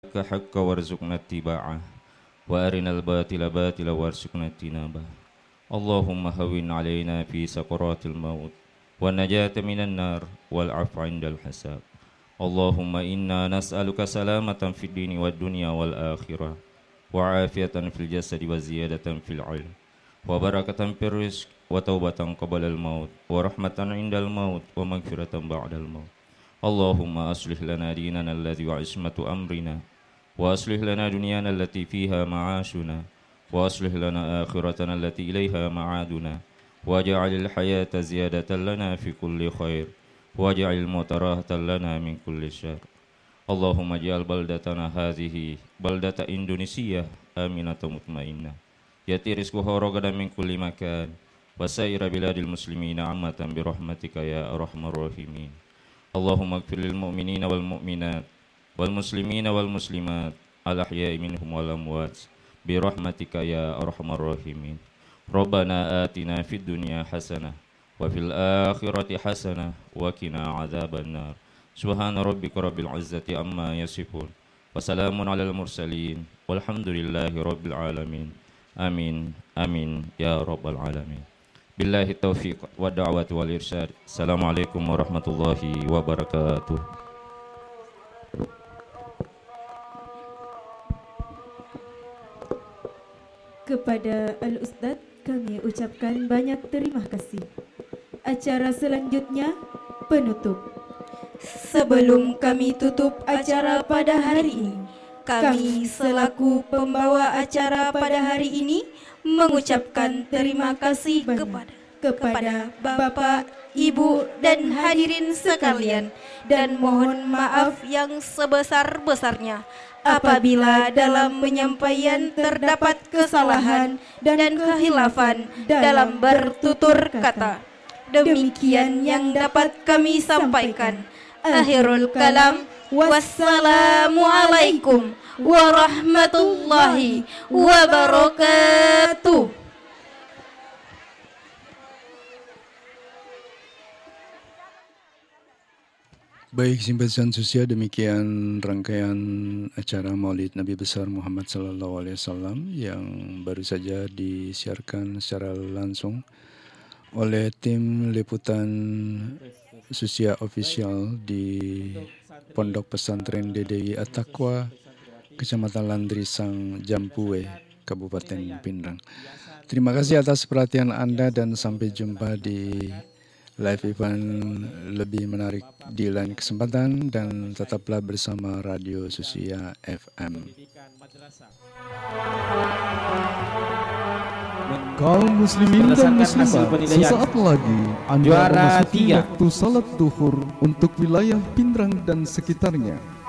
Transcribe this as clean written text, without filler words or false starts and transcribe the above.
حق وارزقنا اتباعه وأرنا الباطل باطلا وارزقنا اجتنابه اللهم هون علينا في سكرات الموت والنجاة من النار والعفو عند الحساب اللهم إنا نسألك سلامة في الدين والدنيا والآخرة وعافية في الجسد وزيادة في العلم وبركة في الرزق وتوبة قبل الموت ورحمة عند الموت ومغفرة بعد الموت اللهم أصلح لنا ديننا الذي وعصمة أمرنا وأصلح لنا دنيانا التي فيها معاشنا وأصلح لنا آخرتنا التي إليها معادنا واجعل الحياة زيادة لنا في كل خير واجعل الموت راحة لنا من كل شر اللهم اجعل بلدتنا هذه بلدة إندونيسيا آمنة مطمئنة يأتي رزقها رغدا من كل مكان وسائر بلاد المسلمين عامة برحمتك يا أرحم الراحمين اللهم اغفر للمؤمنين والمؤمنات والمسلمين والمسلمات الأحياء منهم والأموات برحمتك يا أرحم الراحمين ربنا آتنا في الدنيا حسنة وفي الآخرة حسنة وقنا عذاب النار سبحان ربك رب العزة عما يصفون وسلام على المرسلين والحمد لله رب العالمين آمين آمين يا رب العالمين بالله التوفيق والدعوة والإرشاد السلام عليكم ورحمة الله وبركاته. Kepada Al-Ustadz kami ucapkan banyak terima kasih. Acara selanjutnya penutup. Sebelum kami tutup acara pada hari ini, kami selaku pembawa acara pada hari ini mengucapkan terima kasih kepada Bapak, Ibu dan hadirin sekalian dan mohon maaf yang sebesar-besarnya apabila dalam penyampaian terdapat kesalahan dan kehilafan dalam bertutur kata. Demikian yang dapat kami sampaikan. Akhirul kalam, wassalamualaikum warahmatullahi wabarakatuh. Baik, simpatisan sosial, demikian rangkaian acara Maulid Nabi besar Muhammad sallallahu alaihi wasallam yang baru saja disiarkan secara langsung oleh tim liputan Susia Official di Pondok Pesantren DDI At-Taqwa, Kecamatan Landrisang, Jampue, Kabupaten Pindrang. Terima kasih atas perhatian Anda dan sampai jumpa di live event lebih menarik di lain kesempatan dan tetaplah bersama Radio Susia FM. Kaum muslimin dan muslimat, sesaat lagi Anda memasuki waktu salat duhur untuk wilayah Pindrang dan sekitarnya.